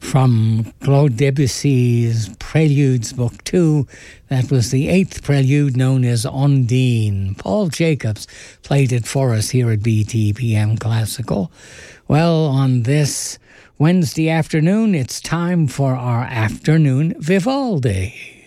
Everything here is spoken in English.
From Claude Debussy's Preludes Book 2, that was the 8th prelude known as Undine. Paul Jacobs played it for us here at BTPM Classical. Well, on this Wednesday afternoon, it's time for our afternoon Vivaldi.